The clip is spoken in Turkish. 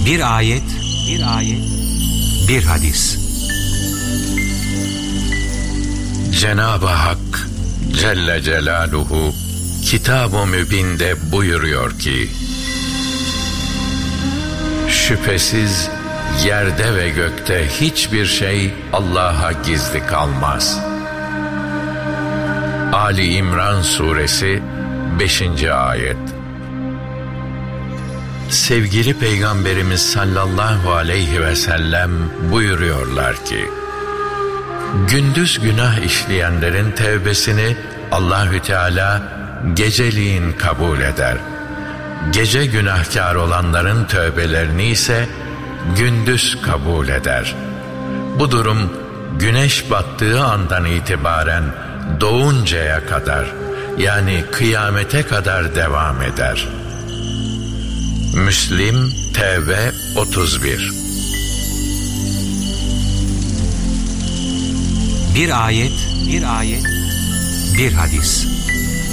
Bir ayet, bir hadis. Cenab-ı Hak Celle Celaluhu Kitab-ı Mübin'de buyuruyor ki: şüphesiz yerde ve gökte hiçbir şey Allah'a gizli kalmaz. Ali İmran Suresi 5. ayet. Sevgili Peygamberimiz sallallahu aleyhi ve sellem buyuruyorlar ki: gündüz günah işleyenlerin tevbesini Allahü Teala geceliğin kabul eder. Gece günahkar olanların tövbelerini ise gündüz kabul eder. Bu durum güneş battığı andan itibaren doğuncaya kadar, yani kıyamete kadar devam eder. Müslim Tevbe 31. Bir ayet, bir hadis.